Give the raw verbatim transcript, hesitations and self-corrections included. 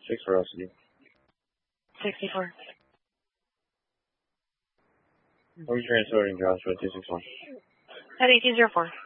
Six for L C D. sixty-four. Are you transferring Joshua two six one? At eighteen zero four.